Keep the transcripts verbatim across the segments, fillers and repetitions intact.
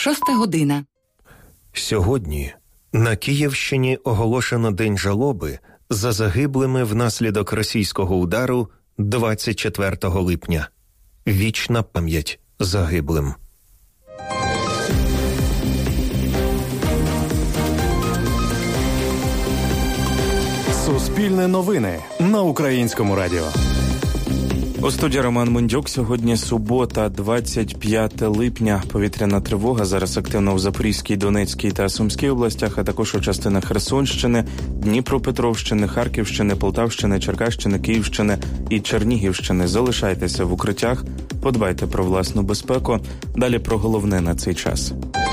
Шоста година. Сьогодні на Київщині оголошено День жалоби за загиблими внаслідок російського удару двадцять четвертого липня. Вічна пам'ять загиблим. Суспільне новини на Українському радіо. У студії Роман Мундюк. Сьогодні субота, двадцять п'яте липня. Повітряна тривога зараз активна у Запорізькій, Донецькій та Сумській областях, а також у частинах Херсонщини, Дніпропетровщини, Харківщини, Полтавщини, Черкащини, Київщини і Чернігівщини. Залишайтеся в укриттях, подбайте про власну безпеку. Далі про головне на цей час.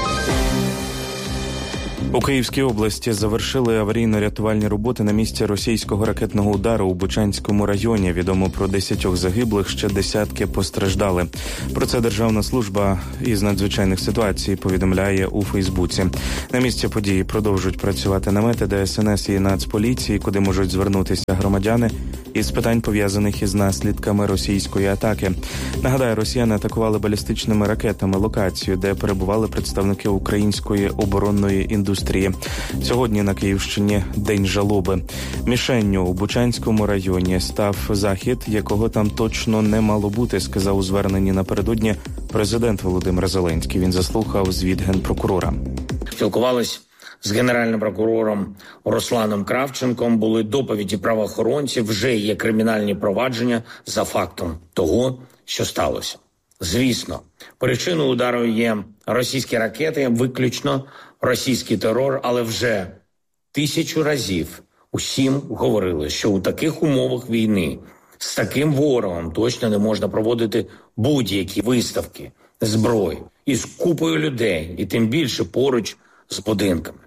У Київській області завершили аварійно-рятувальні роботи на місці російського ракетного удару у Бучанському районі. Відомо про десятьох загиблих, ще десятки постраждали. Про це Державна служба із надзвичайних ситуацій повідомляє у Фейсбуці. На місці події продовжують працювати намети Де Ес Ен Ес і Нацполіції, куди можуть звернутися громадяни із питань, пов'язаних із наслідками російської атаки. Нагадаю, росіяни атакували балістичними ракетами локацію, де перебували представники української оборонної індустрії. Сьогодні на Київщині День жалоби. Мішенню у Бучанському районі став захід, якого там точно не мало бути, сказав у зверненні напередодні президент Володимир Зеленський. Він заслухав звіт Генпрокурора. Спілкувались з генеральним прокурором Русланом Кравченком, були доповіді правоохоронців, вже є кримінальні провадження за фактом того, що сталося. Звісно, причиною удару є російські ракети, виключно російський терор, але вже тисячу разів усім говорили, що у таких умовах війни з таким ворогом точно не можна проводити будь-які виставки зброї із купою людей, і тим більше поруч з будинками.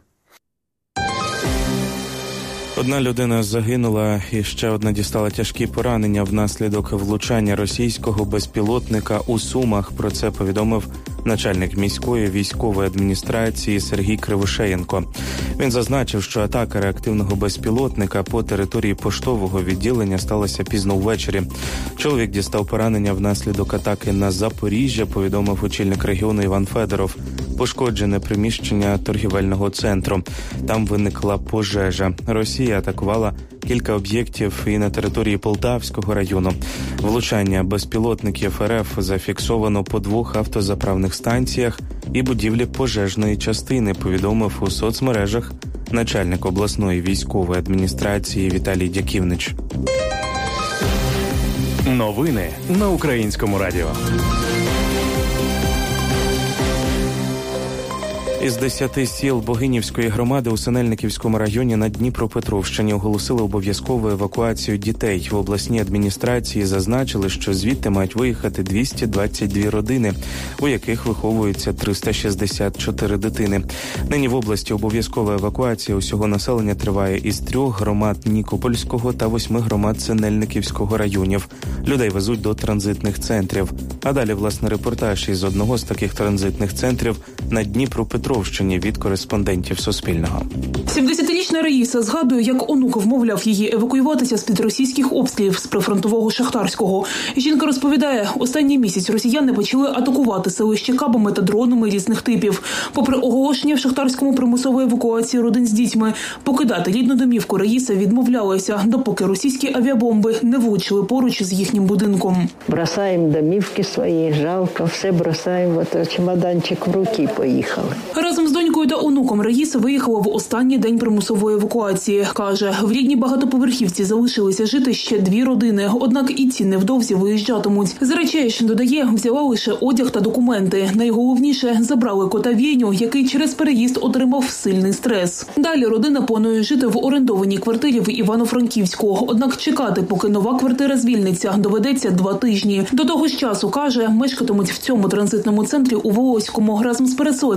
Одна людина загинула і ще одна дістала тяжкі поранення внаслідок влучання російського безпілотника у Сумах. Про це повідомив начальник міської військової адміністрації Сергій Кривошеєнко. Він зазначив, що атака реактивного безпілотника по території поштового відділення сталася пізно ввечері. Чоловік дістав поранення внаслідок атаки на Запоріжжя, повідомив очільник регіону Іван Федоров. Пошкоджене приміщення торгівельного центру. Там виникла пожежа. Росія атакувала кілька об'єктів і на території Полтавського району. Влучання безпілотників РФ зафіксовано по двох автозаправних станціях і будівлі пожежної частини, повідомив у соцмережах начальник обласної військової адміністрації Віталій Дяківнич. Новини на Українському радіо. Із десяти сіл Богинівської громади у Синельниківському районі на Дніпропетровщині оголосили обов'язкову евакуацію дітей. В обласній адміністрації зазначили, що звідти мають виїхати двісті двадцять дві родини, у яких виховуються триста шістдесят чотири дитини. Нині в області обов'язкова евакуація усього населення триває із трьох громад Нікопольського та восьми громад Синельниківського районів. Людей везуть до транзитних центрів. А далі, власне, репортаж із одного з таких транзитних центрів на Дніпропетровщині від кореспондентів Суспільного. сімдесятирічна Раїса згадує, як онук вмовляв її евакуюватися з-під російських обстрілів з прифронтового Шахтарського. Жінка розповідає, останній місяць росіяни почали атакувати селище кабами та дронами різних типів. Попри оголошення в Шахтарському примусової евакуації родин з дітьми, покидати рідну домівку Раїса відмовлялася, допоки російські авіабомби не влучили поруч з їхнім будинком. Бросаємо домівки свої, жалко, все бросаємо, от чемоданчик в руки поїхали. Разом з донькою та онуком Раїса виїхала в останній день примусової евакуації. Каже, в рідній багатоповерхівці залишилися жити ще дві родини, однак і ці невдовзі виїжджатимуть. З речей, що додає, взяла лише одяг та документи. Найголовніше – забрали кота Вєню, який через переїзд отримав сильний стрес. Далі родина планує жити в орендованій квартирі в Івано-Франківську. Однак чекати, поки нова квартира звільниться, доведеться два тижні. До того ж часу, каже, мешкатимуть в цьому транзитному центрі у Волоському разом з переселенкою Вікторією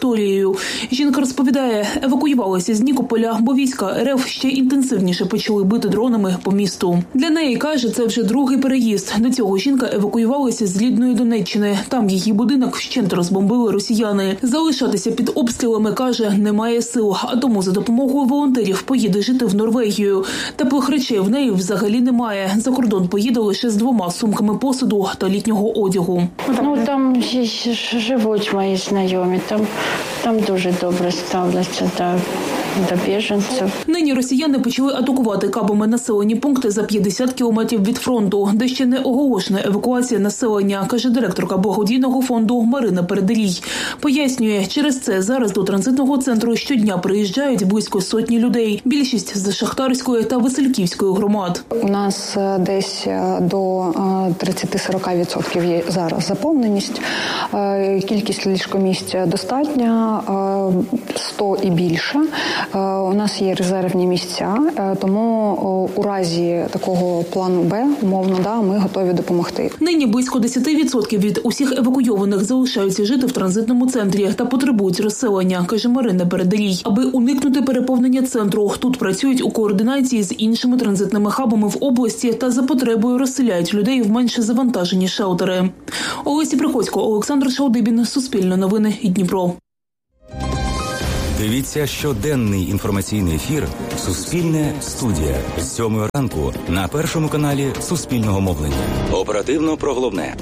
Вікторією. Жінка розповідає, евакуювалася з Нікополя, бо війська РФ ще інтенсивніше почали бити дронами по місту. Для неї, каже, це вже другий переїзд. До цього жінка евакуювалася з рідної Донеччини. Там її будинок вщент розбомбили росіяни. Залишатися під обстрілами, каже, немає сил, а тому за допомогою волонтерів поїде жити в Норвегію. Теплих речей в неї взагалі немає. За кордон поїде лише з двома сумками посуду та літнього одягу. Ну, там живуть мої знайомі, там, там дуже добре ставляться до, до біженців. Нині росіяни почали атакувати кабами населені пункти за п'ятдесят кілометрів від фронту, де ще не оголошена евакуація населення, каже директорка благодійного фонду Марина Переделій. Пояснює, через це зараз до транзитного центру щодня приїжджають близько сотні людей. Більшість з Шахтарської та Васильківської громад. У нас десь до тридцять-сорок відсотків є зараз заповненість. Кількість ліжкомісць достатня, сто і більше. У нас є резервні місця, тому у разі такого плану Б, умовно, да, ми готові допомогти. Нині близько десять відсотків від усіх евакуйованих залишаються жити в транзитному центрі та потребують розселення, каже Марина Переделій. Аби уникнути переповнення центру, тут працюють у координації з іншими транзитними хабами в області та за потребою розселяють людей в менше завантажені шелтери. Олесі Приходько, Олександр Шалдибін, Суспільне новини, Дніпро. Дивіться щоденний інформаційний ефір «Суспільне студія» з сьомої ранку на першому каналі Суспільного мовлення. Оперативно про головне.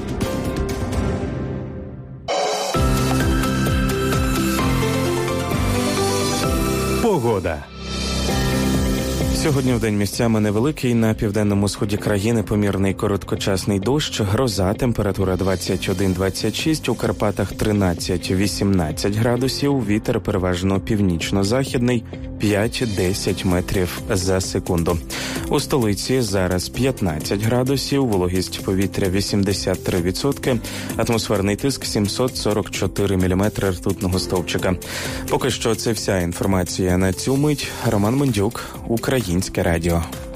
Погода. Сьогодні вдень місцями невеликий, на південному сході країни помірний короткочасний дощ, гроза, температура двадцять один - двадцять шість, у Карпатах тринадцять - вісімнадцять градусів, вітер переважно північно-західний, п'ять - десять метрів за секунду. У столиці зараз п'ятнадцять градусів, вологість повітря вісімдесят три відсотки, атмосферний тиск сімсот сорок чотири міліметри ртутного стовпчика. Поки що це вся інформація на цю мить. Роман Мондюк, Українське радіо.